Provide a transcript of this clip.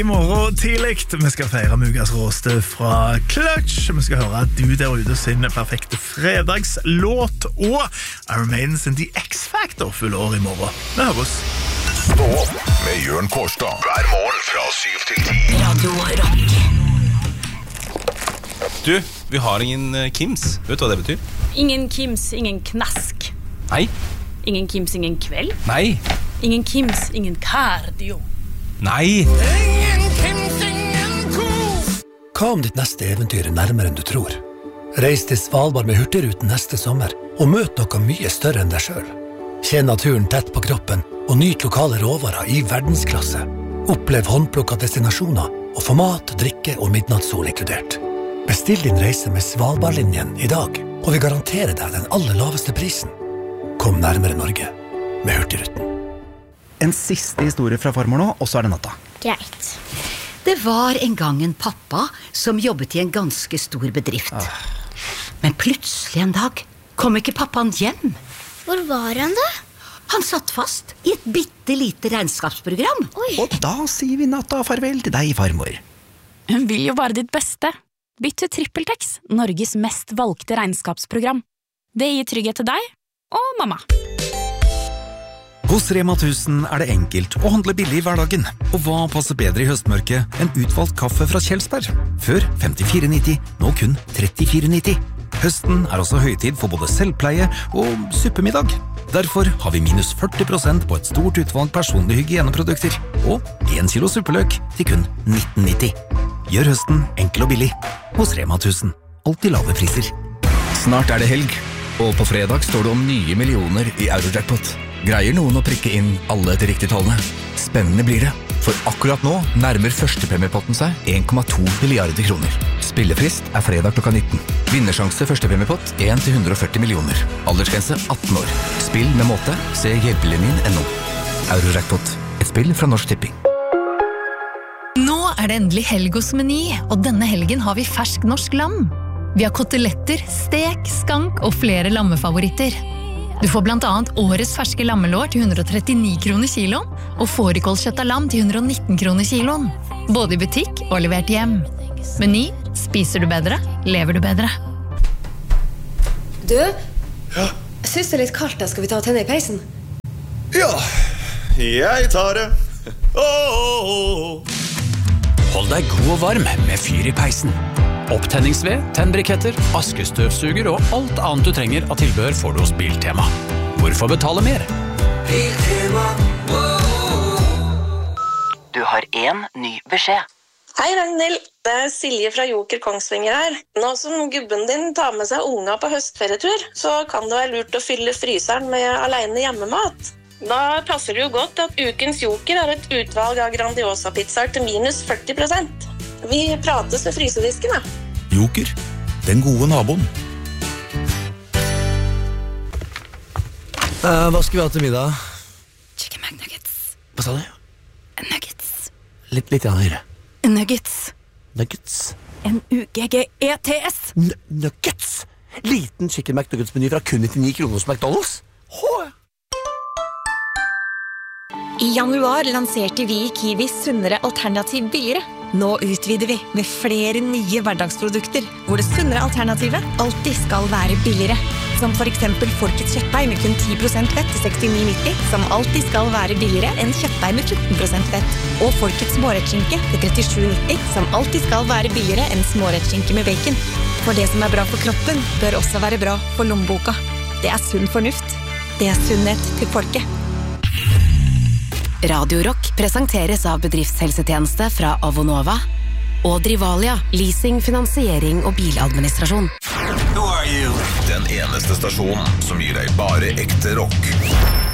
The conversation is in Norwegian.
I morgen tidlig, vi skal feire Mugas råste fra Clutch. Vi skal høre at du der ute sin perfekte fredagslåt og Iron Maiden sin The X-Factor full år I morgen. Vi høres. Stå opp med Jørn Kårstad hver morgen fra 7 til 10. Radio Rock. Du, vi har ingen Kims. Vet du hva det betyr? Ingen Kims, ingen knask. Nei. Ingen Kims, ingen kveld. Nei. Ingen Kims, ingen cardio. Nei. Hva om ditt neste eventyr nærmere enn du tror? Reis til Svalbard med Hurtigruten neste sommer og møt noe mye større enn deg selv. Kjenn naturen tett på kroppen og nyt lokale råvarer I verdensklasse. Opplev håndplukka destinasjoner og få mat, drikke og midnattssol inkludert. Bestill din reise med Svalbardlinjen I dag, og vi garanterer deg den aller laveste prisen. Kom nærmere Norge med Hurtigruten. En siste historie fra farmor nå, og så det natta. Greit. Det var en gang en pappa som jobbet I en ganske stor bedrift. Men plutselig en dag kom ikke pappaen hjem. Hvor var han da? Han satt fast I et bittelite regnskapsprogram. Oi. Og da sier vi natta farvel til deg, farmor. Hun vil jo bare ditt beste. Bytt til TrippelTex, Norges mest valgte regnskapsprogram. Det gir trygghet til deg og mamma. Hos Rema 1000 det enkelt å handle billig I hverdagen. Og hva passer bedre I høstmørket enn utvalgt kaffe fra Kjelsberg? Før 54,90, nå kun 34,90. Høsten også høytid for både selvpleie og suppemiddag. Derfor har vi minus 40% på et stort utvalg personlige hygieneprodukter. Og 1 kilo suppeløk til kun 19,90. Gjør høsten enkel og billig. Hos Rema 1000. Alltid lave priser. Snart det helg, og på fredag står det om nye millioner I Eurojackpot. Greier noen å prikke inn alle til riktige tallene? Spennende blir det, for akkurat nå nærmer førstepremiepotten seg 1,2 milliarder kroner. Spillefrist fredag klokka 19. Vinnersjanse førstepremiepott 1 til 140 millioner. Aldersgrense 18 år. Spill med måte, se hjelpelinjen.no. Eurojackpot, et spill fra Norsk Tipping. Nå det endelig helg hos Meny, og denne helgen har vi fersk norsk lam. Vi har koteletter, stek, skank og flere lammefavoritter. Du får blant annet årets ferske lammelår til 139 kroner kiloen, og fårikålkjøtt av lam til 119 kroner kiloen. Både I butikk og levert hjem. Meny, spiser du bedre, lever du bedre. Du? Ja? Jeg synes det litt kaldt, da skal vi ta og tenne I peisen? Ja, jeg tar det. Hold deg god og varm med fyr I peisen. Opptenningsved, tennbriketter, askestøvsuger og alt annet du trenger av tilbehør får du hos Biltema. Hvorfor betale mer? Biltema. Du har en ny beskjed. Hei Ragnhild, det Silje fra Joker Kongsvinger her. Nå som gubben din tar med seg unga på høstferietur, så kan det være lurt å fylle fryseren med alene hjemmemat. Da passer det jo godt at ukens Joker et utvalg av Grandiosa-pizzaer til minus 40%. Vi prates ved frysedisken, da. Joker, den gode naboen. Hva skal vi ha til middag? Chicken McNuggets. Hva sa du? Nuggets. Litt høyere. Nuggets. Nuggets? N-U-G-G-E-T-S. Nuggets? Liten chicken McNuggets-meny fra kun 99 kroner hos McDonald's? I januar lanserte vi I Kiwi sunnere alternativ billigere. Nå utvider vi med flere nye hverdagsprodukter, hvor det sunnere alternativet alltid skal være billigere. Som for eksempel Folkets kjøttdeig med kun 10% fett til 69,90, som alltid skal være billigere enn kjøttdeig med 14% fett. Og Folkets smårettskinke til 37,90, som alltid skal være billigere enn smårettskinke med bacon. For det som bra for kroppen, bør også være bra for lommeboka. Det sunn fornuft. Det sunnhet til folket. Radio Rock presenteres av bedriftshelsetjeneste fra Avonova og Drivalia, leasing, finansiering og biladministrasjon. Den eneste stasjonen som gir deg bare ekte rock.